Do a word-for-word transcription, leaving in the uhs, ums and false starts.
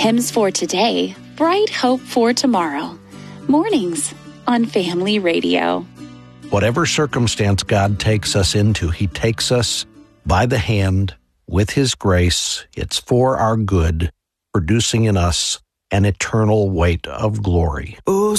Hymns for today, bright hope for tomorrow. Mornings on Family Radio. Whatever circumstance God takes us into, He takes us by the hand with His grace. It's for our good, producing in us an eternal weight of glory. Oh,